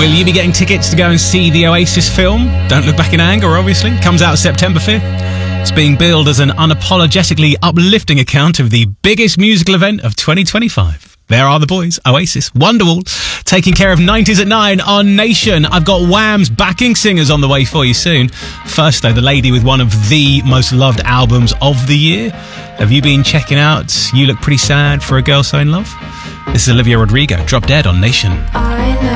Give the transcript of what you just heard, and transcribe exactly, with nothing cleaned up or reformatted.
Will you be getting tickets to go and see the Oasis film? Don't Look Back in Anger, obviously. Comes out September fifth. It's being billed as an unapologetically uplifting account of the biggest musical event of twenty twenty-five. There are the boys, Oasis, Wonderwall, taking care of nineties at nine on Nation. I've got Wham's backing singers on the way for you soon. First, though, the lady with one of the most loved albums of the year. Have you been checking out You Look Pretty Sad for a Girl So In Love? This is Olivia Rodrigo, Drop Dead on Nation.